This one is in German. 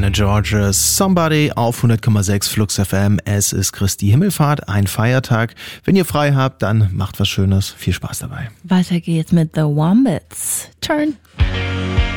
Regina George, Somebody auf 100,6 Flux FM. Es ist Christi Himmelfahrt, ein Feiertag. Wenn ihr frei habt, dann macht was Schönes. Viel Spaß dabei. Weiter geht's mit The Wombats. Turn.